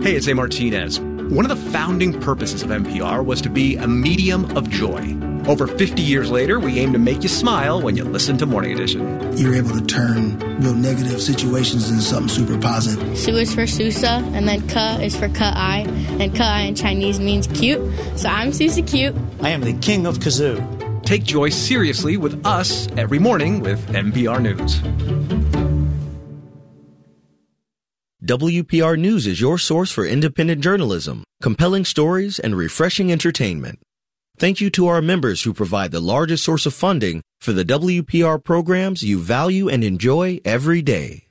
Hey, it's A. Martinez. One of the founding purposes of NPR was to be a medium of joy. Over 50 years later, we aim to make you smile when you listen to Morning Edition. You're able to turn real negative situations into something super positive. Su is for Susa, and then Ka is for Ka-ai, and Ka-ai in Chinese means cute, so I'm Susa Cute. I am the king of kazoo. Take joy seriously with us every morning with NPR News. WPR News is your source for independent journalism, compelling stories, and refreshing entertainment. Thank you to our members who provide the largest source of funding for the WPR programs you value and enjoy every day.